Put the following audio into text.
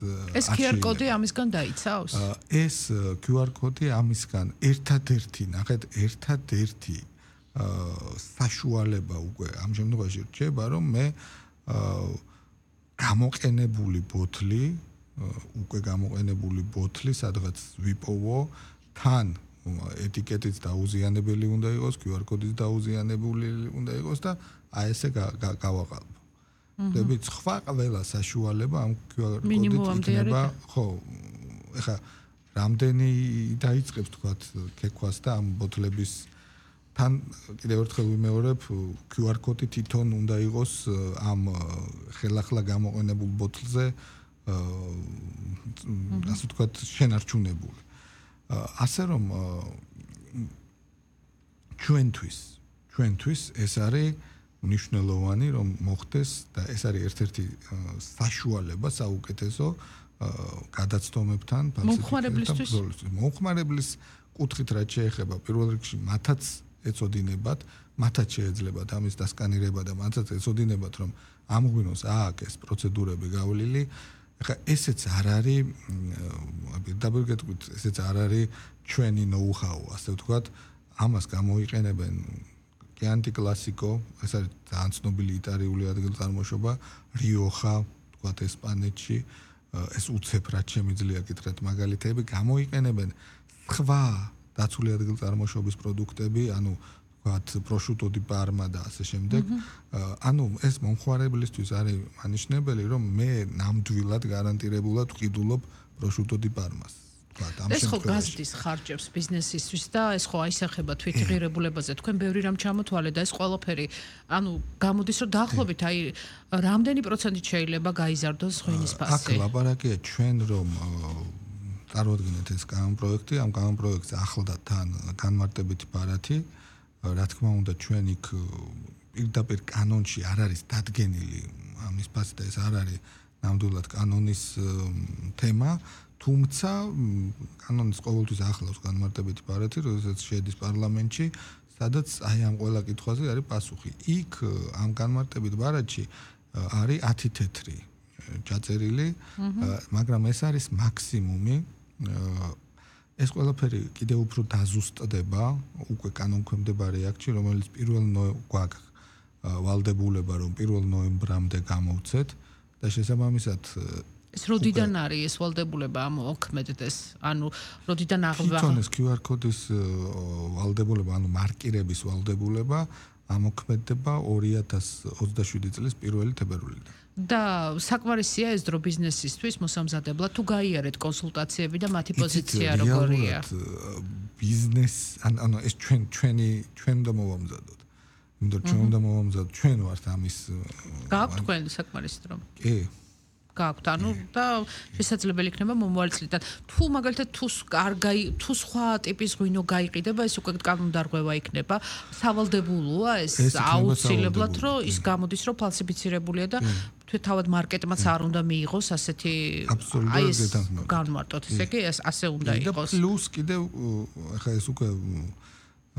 ეს QR კოდი ამისგან დაიცავს? ეს QR კოდი ამისგან ერთადერთი საშუალება უკვე ამ შემთხვევაში რჩება, რომ მე გამოყენებული ბოთლი, სადღაც ვიპოვო, თან ეტიკეტიც დაუზიანებელი უნდა იყოს, QR კოდიც დაუზიანებული უნდა იყოს და აი ესე გავაყალბო. დებით სხვა ყველა საშუალება ამ QR კოდით იქნება, ხო, ეხა რამდენი დაიწყებს თქვათ ქექვას და ამ ბოთლების თან კიდევ ერთხელ ვიმეორებ, QR კოდი თვითონ უნდა იყოს ამ ხელახლა გამოყენებულ ბოთლზე ასე ვთქვათ შენარჩუნებული. ასე რომ ჩვენთვის ეს არის მნიშვნელოვანი რომ მოხდეს და ეს არის ერთ-ერთი საშუალება საუკეთესო გადაცდომებთან მომხმარებლის კუთხით რაც შეეხება პირველ რიგში მათაც ეწოდინებათ, მათაც შეეძლებათ ამის დასკანირება და მათაც ეწოდინებათ რომ ამგვინოს აქ ეს პროცედურები გავლილი. ეხლა ესეც არ არის ესეც არ არის ჩვენი ნოუ-ჰაუ, ასე ვთქვათ, ამას გამოიყენებენ ანტიკლასიკო, ეს არის ძალიან ცნობილი იტალიური ადგილწარმოშობა, რიოხა, ვთქვათ, ესპანეთში, ეს უცებ რაც შემიძლია გითხრათ მაგალითები, გამოიყენებენ სხვა დაცული ადგილწარმოშობის პროდუქტები, ანუ ვთქვათ, პროშუტო დი პარმა და ასე შემდეგ. ანუ ეს მომხმარებლისთვის არის მანიშნებელი, რომ მე ნამდვილად გარანტირებულად ვყიდულობ პროშუტო დი პარმას. ეს ხო გაზრდის ხარჯებს ბიზნესისთვის და ეს ხო აისახება თვითღირებულებაზე. თქვენ ბევრი რამ ჩამოთვალე და ეს ყველაფერი, ანუ გამოდის რომ დაახლოებით აი რამდენი პროცენტით შეიძლება გაიზარდოს ღვინის ფასი? აქ ლაპარაკია ჩვენ რომ წარუდგინეთ ეს კანონპროექტი, ამ კანონპროექტს ახლდა თან განმარტებითი ბარათი. რა თქმა უნდა ჩვენ იქ პირდაპირ კანონში არ არის დადგენილი ამის ფასი და ეს არ არის ნამდვილად კანონის თემა. თუმცა კანონის ყოველთვის ახლავს განმარტებითი ბარათი, როდესაც შედის პარლამენტში, სადაც აი ამ ყველა კითხვაზე არის პასუხი. იქ ამ განმარტებით ბარათში არის 10 თეთრი ჩაწერილი, მაგრამ ეს არის მაქსიმუმი. ეს ყველაფერი კიდევ უფრო დაზუსტდება უკვე კანონქვემდებარე აქტში, რომელიც გვაქვს ვალდებულება, რომ 1 ნოემბრამდე გამოვცეთ და შესაბამისად ეს როდიდან არის ეს ვალდებულება ამოქმედდეს? ანუ როდიდან აღვა? თვითონ ეს QR კოდის ვალდებულება, ანუ მარკირების ვალდებულება ამოქმედდება 2027 წლის 1 თებერვლიდან. და საკმარისია ეს დრო ბიზნესისთვის მოსამზადებლად თუ გაიარეთ კონსულტაციები და მათი პოზიცია როგორია? ბიზნეს ანუ ეს ჩვენ და მოვამზადოთ. იმიტომ ჩვენ და მოვამზადოთ, ჩვენ ვართ ამის გააქვთ თქვენ საკმარისი დრო? კი. გააქვთ, ანუ და შესაძლებელი იქნება მომავალი წლიდან. თუ მაგალითად თუ სხვა ტიპის ღვინო გაიყიდება, ეს უკვე კანონდარღვევა იქნება. სავალდებულოა ეს აუცილებლად, რომ ის გამოდის, რომ ფალსიფიცირებულია და თავად მარკეტმაც არ უნდა მიიღოს ასეთი აი ეს განმარტოთ, ესე იგი ასე უნდა იყოს. და პლუს კიდევ ახლა ეს უკვე